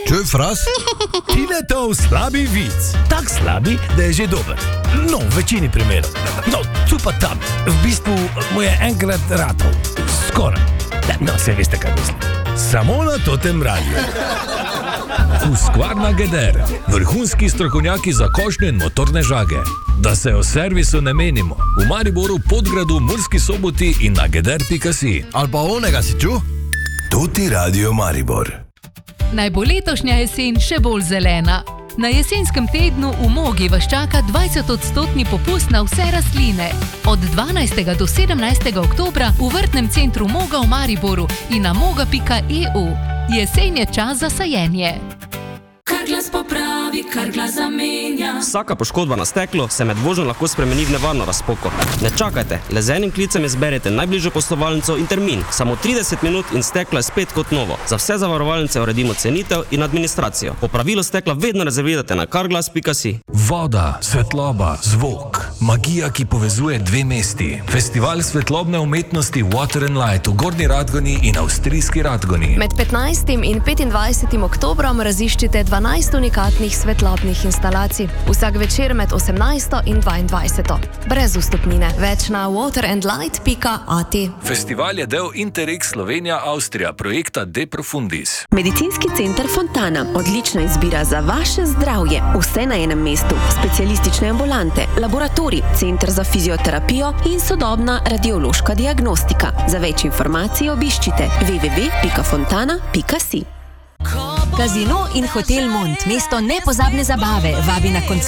Čuj, Fras? Tinetov slabi vic. Tak slabi, da je že dober. No, v večini primerov. No, tu pa tam. V bistvu mu je enkrat ratov. Skoraj. No, se veste, kaj mislim. Samo na totem radiju. Husqvarna Geder. Vrhunski strokovnjaki za košnjo in motorne žage. Da se o servisu ne menimo. V Mariboru, Podgradu, Murski Soboti in na geder.si. Ali pa onega si čuj? Tuti Radio Maribor. Naj bo letošnja jesen še bolj zelena. Na jesenskem tednu v Mogi vas čaka 20% popust na vse rastline. Od 12. do 17. oktobra v vrtnem centru Moga v Mariboru in na moga.eu. Jesen je čas za sajenje. Kar glas popravi, kar glas zamenja. Vsaka poškodba na steklu se med vožnjo lahko spremeni v nevarno razpoko. Ne čakajte, le z enim klicem izberete najbližjo poslovalnico in termin. Samo 30 minut in steklo je spet kot novo. Za vse zavarovalnice uredimo cenitev in administracijo. Popravilo stekla vedno rezervirate na carglass.si. Voda, svetloba, zvok. Magija, ki povezuje dve mesti. Festival svetlobne umetnosti Water and Light v Gornji Radgoni in Avstrijski Radgoni. Med 15. in 25. oktobrom raziščite 12 unikatnih svetlobnih instalacij. Vsak večer med 18. in 22. Brez vstopnine. Več na waterandlight.at. Festival je del Interreg Slovenija-Avstrija projekta De Profundis. Medicinski center Fontana. Odlična izbira za vaše zdravje. Vse na enem mestu. Specialistične ambulante, laboratorij, center za fizioterapijo in sodobna radiološka diagnostika. Za več informacij obiščite www.fontana.si. Casino in Hotel Mont, mesto nepozabne zabave, vabi na koncert